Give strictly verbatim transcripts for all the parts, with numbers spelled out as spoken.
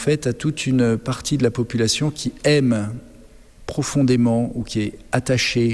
En fait, à toute une partie de la population qui aime profondément ou qui est attachée,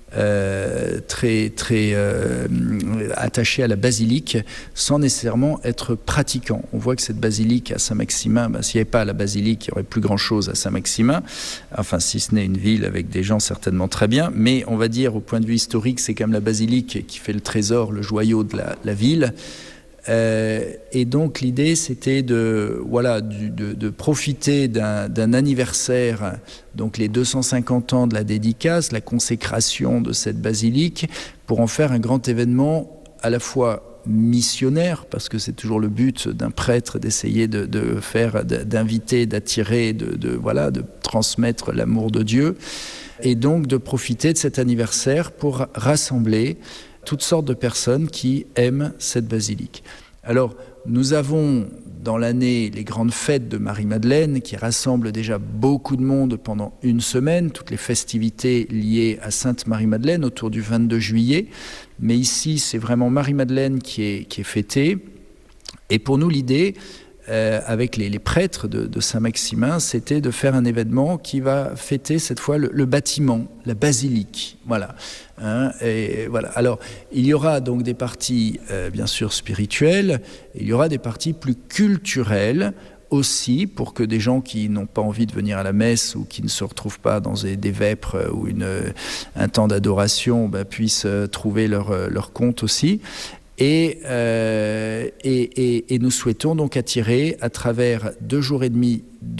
euh, très, très euh, attachée à la basilique sans nécessairement être pratiquant. On voit que cette basilique à Saint-Maximin, ben, s'il n'y avait pas la basilique, il n'y aurait plus grand-chose à Saint-Maximin, enfin si ce n'est une ville avec des gens certainement très bien, mais on va dire au point de vue historique, c'est quand même la basilique qui fait le trésor, le joyau de la, la ville. Euh, et donc l'idée c'était de, voilà, du, de, de profiter d'un, d'un anniversaire, donc les deux cent cinquante ans de la dédicace, la consécration de cette basilique, pour en faire un grand événement à la fois missionnaire, parce que c'est toujours le but d'un prêtre d'essayer de, de faire, d'inviter, d'attirer, de, de, voilà, de transmettre l'amour de Dieu, et donc de profiter de cet anniversaire pour rassembler toutes sortes de personnes qui aiment cette basilique. Alors, nous avons dans l'année les grandes fêtes de Marie-Madeleine qui rassemblent déjà beaucoup de monde pendant une semaine, toutes les festivités liées à Sainte Marie-Madeleine autour du vingt-deux juillet. Mais ici, c'est vraiment Marie-Madeleine qui est, qui est fêtée. Et pour nous, l'idée, Euh, avec les, les prêtres de, de Saint-Maximin, c'était de faire un événement qui va fêter cette fois le, le bâtiment, la basilique. Voilà. Hein, et voilà. Alors, il y aura donc des parties, euh, bien sûr, spirituelles, et il y aura des parties plus culturelles aussi, pour que des gens qui n'ont pas envie de venir à la messe ou qui ne se retrouvent pas dans des, des vêpres ou une, un temps d'adoration ben, puissent trouver leur, leur compte aussi. Et, euh, et, et, et nous souhaitons donc attirer à travers deux jours et demi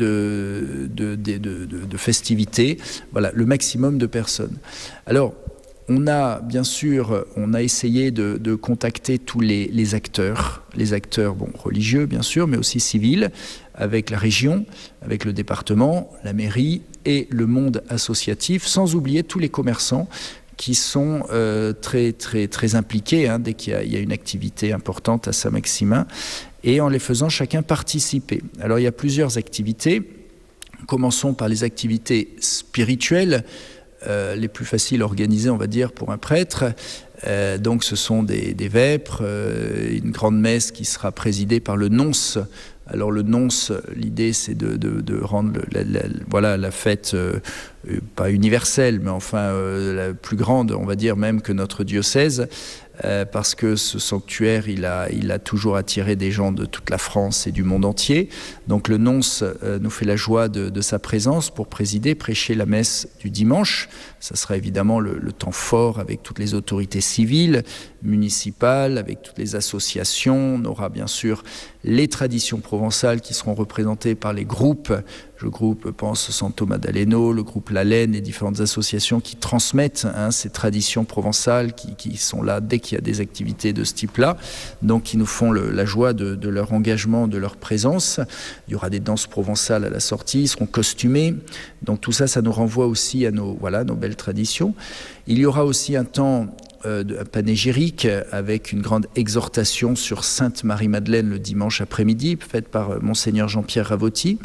de, de, de, de, de festivités, voilà, le maximum de personnes. Alors, on a bien sûr, on a essayé de, de contacter tous les, les acteurs, les acteurs bon, religieux bien sûr, mais aussi civils, avec la région, avec le département, la mairie et le monde associatif, sans oublier tous les commerçants qui sont euh, très, très, très impliqués hein, dès qu'il y a, il y a une activité importante à Saint-Maximin, et en les faisant chacun participer. Alors il y a plusieurs activités. Commençons par les activités spirituelles, euh, les plus faciles à organiser, on va dire, pour un prêtre. Euh, donc ce sont des, des vêpres, euh, une grande messe qui sera présidée par le nonce. Alors le nonce, l'idée c'est de, de, de rendre le, la, la, voilà, la fête euh, pas universelle, mais enfin euh, la plus grande, on va dire même que notre diocèse, euh, parce que ce sanctuaire, il a, il a toujours attiré des gens de toute la France et du monde entier. Donc le nonce euh, nous fait la joie de, de sa présence pour présider, prêcher la messe du dimanche. Ça sera évidemment le, le temps fort avec toutes les autorités civiles, municipales, avec toutes les associations. On aura bien sûr les traditions provençales qui seront représentées par les groupes. Le groupe pense Santo Maddaleno, le groupe La Laine, les différentes associations qui transmettent hein, ces traditions provençales qui, qui sont là dès qu'il y a des activités de ce type-là, donc qui nous font le, la joie de, de leur engagement, de leur présence. Il y aura des danses provençales à la sortie, ils seront costumés. Donc tout ça, ça nous renvoie aussi à nos, voilà, nos belles traditions. Il y aura aussi un temps euh, de, panégyrique avec une grande exhortation sur Sainte Marie-Madeleine le dimanche après-midi, faite par euh, Monseigneur Jean-Pierre Ravotti.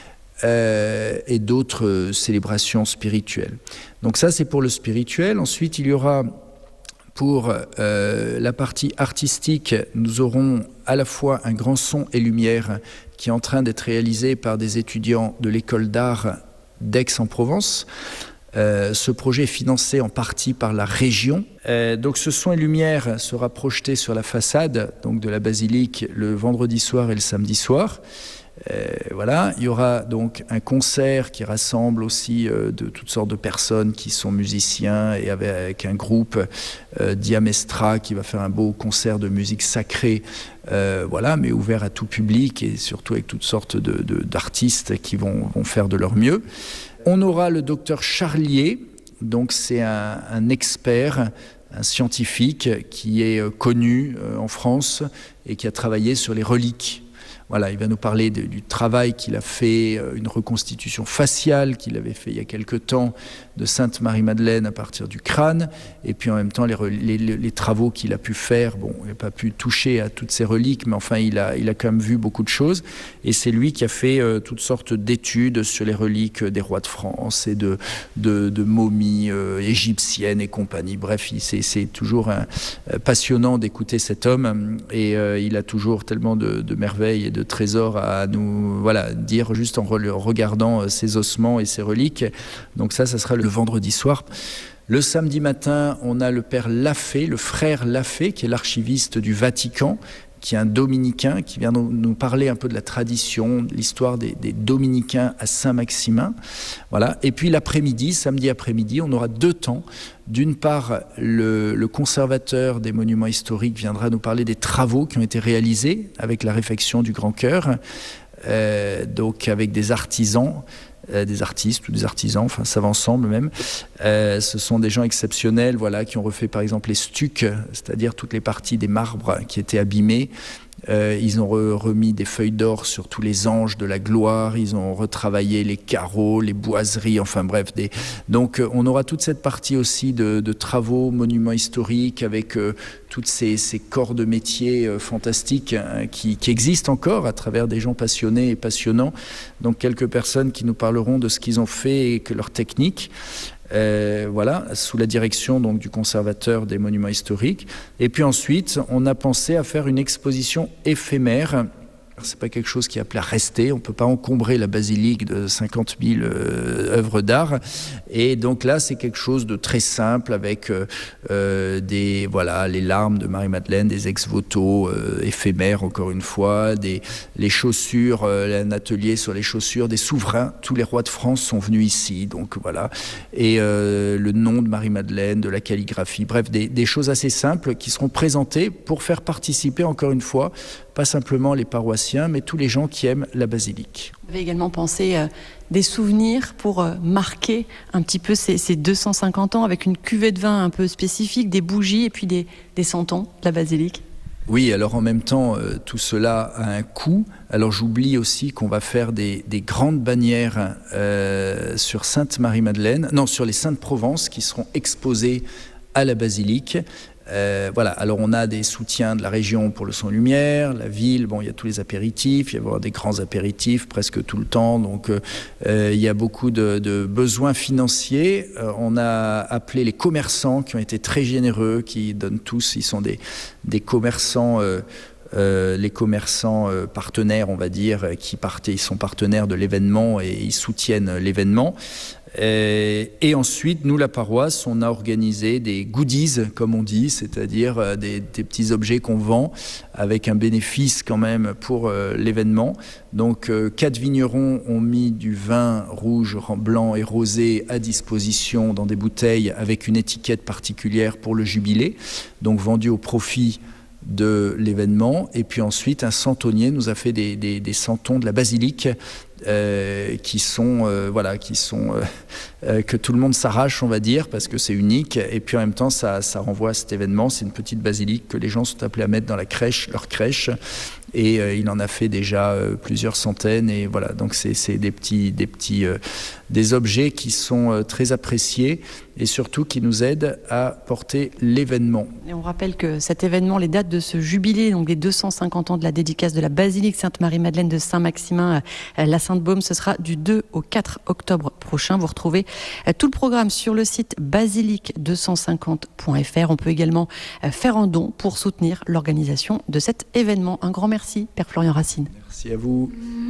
Euh, et d'autres euh, célébrations spirituelles. Donc ça, c'est pour le spirituel. Ensuite, il y aura pour euh, la partie artistique, nous aurons à la fois un grand son et lumière qui est en train d'être réalisé par des étudiants de l'école d'art d'Aix-en-Provence. Euh, ce projet est financé en partie par la région. Euh, donc ce son et lumière sera projeté sur la façade donc de la basilique le vendredi soir et le samedi soir. Euh, voilà, il y aura donc un concert qui rassemble aussi euh, de toutes sortes de personnes qui sont musiciens et avec, avec un groupe euh, Diamestra qui va faire un beau concert de musique sacrée, euh, voilà, mais ouvert à tout public et surtout avec toutes sortes de, de, d'artistes qui vont, vont faire de leur mieux. On aura le docteur Charlier, donc c'est un, un expert, un scientifique qui est euh, connu euh, en France et qui a travaillé sur les reliques. Voilà, il va nous parler de, du travail qu'il a fait, euh, une reconstitution faciale qu'il avait fait il y a quelque temps de Sainte Marie-Madeleine à partir du crâne, et puis en même temps les, les, les travaux qu'il a pu faire. Bon, il n'a pas pu toucher à toutes ces reliques, mais enfin il a, il a quand même vu beaucoup de choses, et c'est lui qui a fait euh, toutes sortes d'études sur les reliques des rois de France et de, de, de momies euh, égyptiennes et compagnie. Bref, c'est, c'est toujours un, euh, passionnant d'écouter cet homme, et euh, il a toujours tellement de, de merveilles et de de trésors à nous voilà, dire juste en re- regardant ces ossements et ces reliques. Donc ça, ça sera le vendredi soir. Le samedi matin, on a le père Lafay, le frère Lafay, qui est l'archiviste du Vatican, qui est un dominicain, qui vient nous, nous parler un peu de la tradition, de l'histoire des, des dominicains à Saint-Maximin. Voilà. Et puis l'après-midi, samedi après-midi, on aura deux temps. D'une part, le, le conservateur des monuments historiques viendra nous parler des travaux qui ont été réalisés avec la réfection du Grand Chœur, euh, donc avec des artisans, euh, des artistes ou des artisans, enfin ça va ensemble même. Euh, ce sont des gens exceptionnels, voilà, qui ont refait par exemple les stucs, c'est-à-dire toutes les parties des marbres qui étaient abîmés. Euh, ils ont re- remis des feuilles d'or sur tous les anges de la gloire, ils ont retravaillé les carreaux, les boiseries, enfin bref. Des... Donc euh, on aura toute cette partie aussi de, de travaux, monuments historiques, avec euh, toutes ces, ces corps de métier euh, fantastiques hein, qui, qui existent encore à travers des gens passionnés et passionnants. Donc quelques personnes qui nous parleront de ce qu'ils ont fait et que leur technique. Euh, voilà, sous la direction donc du conservateur des monuments historiques. Et puis ensuite, on a pensé à faire une exposition éphémère. C'est pas quelque chose qui est appelé à rester. On peut pas encombrer la basilique de cinquante mille euh, œuvres d'art. Et donc là, c'est quelque chose de très simple avec euh, euh, des voilà les larmes de Marie-Madeleine, des ex-voto euh, éphémères encore une fois, des les chaussures, euh, un atelier sur les chaussures des souverains. Tous les rois de France sont venus ici, donc voilà. Et euh, le nom de Marie-Madeleine, de la calligraphie, bref, des, des choses assez simples qui seront présentées pour faire participer encore une fois pas simplement les paroissiens, mais tous les gens qui aiment la basilique. Vous avez également pensé euh, des souvenirs pour euh, marquer un petit peu ces, ces deux cent cinquante ans avec une cuvée de vin un peu spécifique, des bougies et puis des, des santons de la basilique. Oui, alors en même temps, euh, tout cela a un coût. Alors j'oublie aussi qu'on va faire des, des grandes bannières euh, sur Sainte-Marie-Madeleine, non, sur les Saintes-Provence qui seront exposées à la basilique. Euh, voilà, alors on a des soutiens de la région pour le son lumière, la ville, bon, il y a tous les apéritifs, il y a avoir des grands apéritifs presque tout le temps, donc euh, il y a beaucoup de, de besoins financiers. Euh, on a appelé les commerçants qui ont été très généreux, qui donnent tous, ils sont des, des commerçants... Euh, Euh, les commerçants euh, partenaires, on va dire, qui partent, ils sont partenaires de l'événement et ils soutiennent l'événement. Et, et ensuite, nous, la paroisse, on a organisé des goodies, comme on dit, c'est-à-dire euh, des, des petits objets qu'on vend avec un bénéfice quand même pour euh, l'événement. Donc, euh, quatre vignerons ont mis du vin rouge, blanc et rosé à disposition dans des bouteilles avec une étiquette particulière pour le jubilé, donc vendu au profit de l'événement. Et puis ensuite, un santonnier nous a fait des, des, des santons de la basilique euh, qui sont, euh, voilà, qui sont euh, euh, que tout le monde s'arrache, on va dire, parce que c'est unique. Et puis en même temps, ça, ça renvoie à cet événement. C'est une petite basilique que les gens sont appelés à mettre dans la crèche, leur crèche. Et euh, il en a fait déjà euh, plusieurs centaines. Et voilà, donc c'est, c'est des petits, des petits, euh, des objets qui sont euh, très appréciés et surtout qui nous aident à porter l'événement. Et on rappelle que cet événement, les dates de ce jubilé, donc les deux cent cinquante ans de la dédicace de la basilique Sainte-Marie-Madeleine de Saint-Maximin, euh, la Sainte-Baume, ce sera du deux au quatre octobre prochain. Vous retrouvez euh, tout le programme sur le site basilique deux cent cinquante point f r. On peut également euh, faire un don pour soutenir l'organisation de cet événement. Un grand merci, Père Florian Racine. Merci à vous.